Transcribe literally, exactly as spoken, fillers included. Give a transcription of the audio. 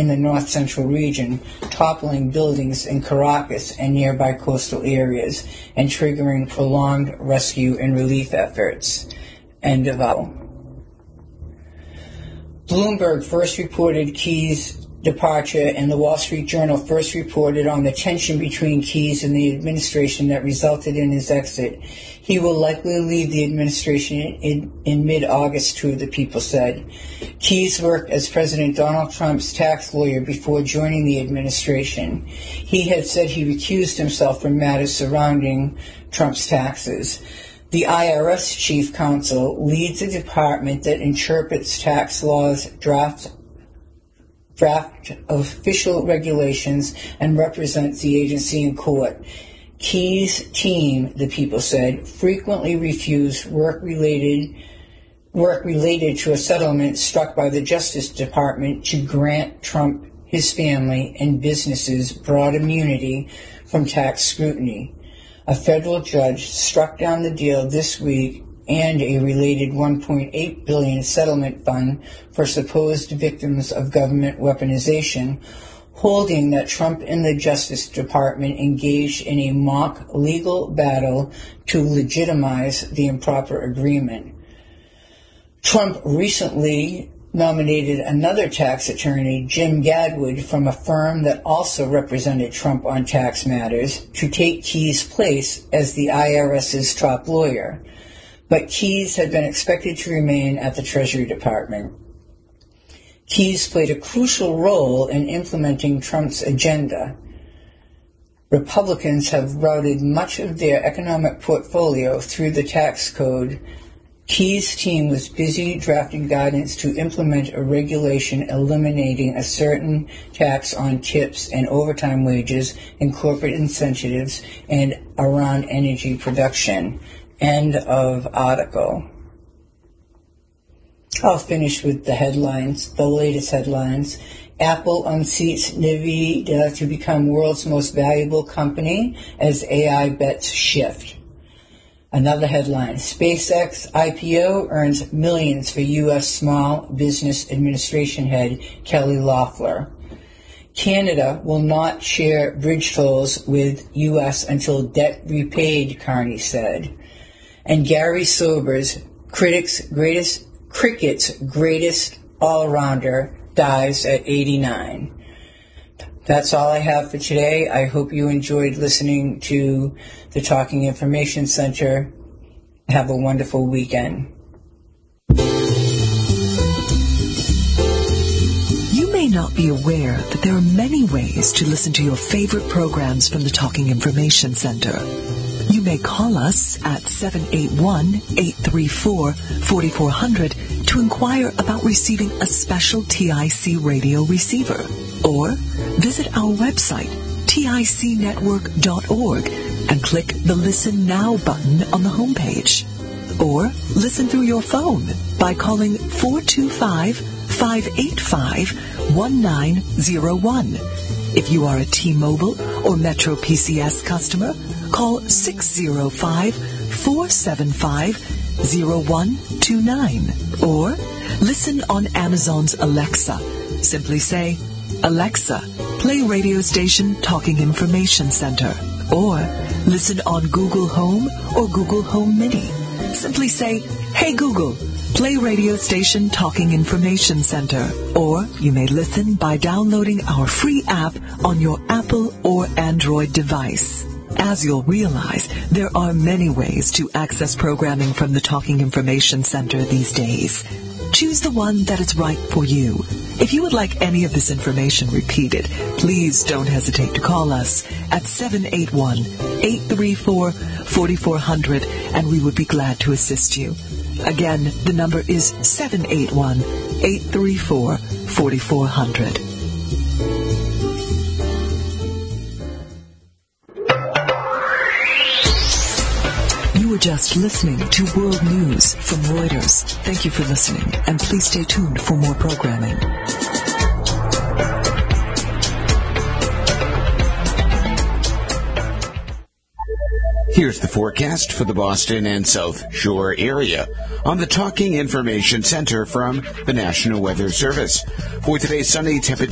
in the north central region, toppling buildings in Caracas and nearby coastal areas, and triggering prolonged rescue and relief efforts. End of article. Bloomberg first reported Keyes' departure, and the Wall Street Journal first reported on the tension between Keyes and the administration that resulted in his exit. He will likely leave the administration in, in mid-August, two of the people said. Keyes worked as President Donald Trump's tax lawyer before joining the administration. He had said he recused himself from matters surrounding Trump's taxes. The I R S chief counsel leads a department that interprets tax laws, drafts draft official regulations, and represents the agency in court. Keyes' team, the people said, frequently refused work related work related to a settlement struck by the Justice Department to grant Trump, his family, and businesses broad immunity from tax scrutiny. A federal judge struck down the deal this week and a related one point eight billion dollars settlement fund for supposed victims of government weaponization, holding that Trump and the Justice Department engaged in a mock legal battle to legitimize the improper agreement. Trump recently nominated another tax attorney, Jim Gadwood, from a firm that also represented Trump on tax matters, to take Keyes' place as the IRS's top lawyer. But Keyes had been expected to remain at the Treasury Department. Keyes played a crucial role in implementing Trump's agenda. Republicans have routed much of their economic portfolio through the tax code. Keyes' team was busy drafting guidance to implement a regulation eliminating a certain tax on tips and overtime wages and corporate incentives and around energy production. End of article. I'll finish with the headlines, the latest headlines. Apple unseats NVIDIA to become world's most valuable company as A I bets shift. Another headline, SpaceX I P O earns millions for U S Small Business Administration head Kelly Loeffler. Canada will not share bridge tolls with U S until debt repaid, Carney said. And Gary Sobers, critics' greatest, cricket's greatest all-rounder, dies at eighty-nine. That's all I have for today. I hope you enjoyed listening to the Talking Information Center. Have a wonderful weekend. You may not be aware that there are many ways to listen to your favorite programs from the Talking Information Center. You may call us at seven eight one, eight three four, four four zero zero to inquire about receiving a special T I C radio receiver. Or visit our website, tic network dot org, and click the Listen Now button on the homepage. Or listen through your phone by calling four two five, five eight five, one nine zero one. If you are a T-Mobile or Metro P C S customer, call six zero five, four seven five, zero one two nine. Or listen on Amazon's Alexa. Simply say, Alexa, play radio station Talking Information Center. Or listen on Google Home or Google Home Mini. Simply say, Hey Google, play radio station Talking Information Center. Or you may listen by downloading our free app on your Apple or Android device. As you'll realize, there are many ways to access programming from the Talking Information Center these days. Choose the one that is right for you. If you would like any of this information repeated, please don't hesitate to call us at seven eight one, eight three four, four four zero zero, and we would be glad to assist you. Again, the number is seven eight one, eight three four, four four zero zero. You were just listening to World News from Reuters. Thank you for listening, and please stay tuned for more programming. Here's the forecast for the Boston and South Shore area on the Talking Information Center from the National Weather Service. For today's sunny temperature.